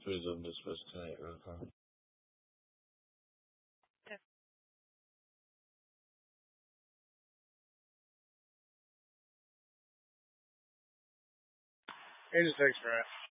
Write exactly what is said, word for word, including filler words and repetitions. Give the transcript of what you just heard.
Resume this first tonight, real quick. It just takes forever.